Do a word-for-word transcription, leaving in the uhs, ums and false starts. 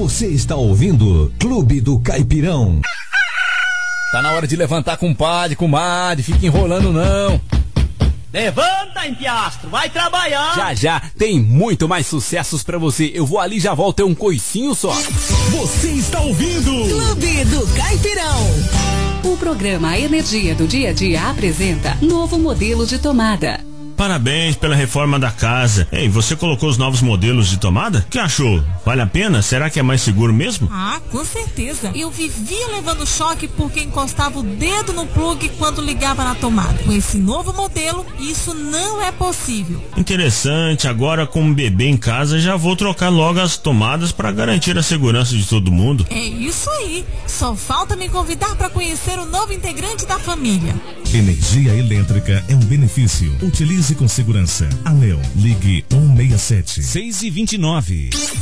Você está ouvindo Clube do Caipirão. Tá na hora de levantar, compadre, comadre, fica enrolando não. Levanta, empiastro, vai trabalhar. Já já tem muito mais sucessos pra você. Eu vou ali e já volto, é um coicinho só. Você está ouvindo Clube do Caipirão. O programa Energia do Dia a Dia apresenta novo modelo de tomada. Parabéns pela reforma da casa. Ei, você colocou os novos modelos de tomada? O que achou? Vale a pena? Será que é mais seguro mesmo? Ah, com certeza. Eu vivia levando choque porque encostava o dedo no plug quando ligava na tomada. Com esse novo modelo, isso não é possível. Interessante. Agora, com um bebê em casa, já vou trocar logo as tomadas para garantir a segurança de todo mundo. É isso aí. Só falta me convidar para conhecer o novo integrante da família. Energia elétrica é um benefício. Utilize com segurança. Anel, ligue um seis sete. seis e vinte e nove.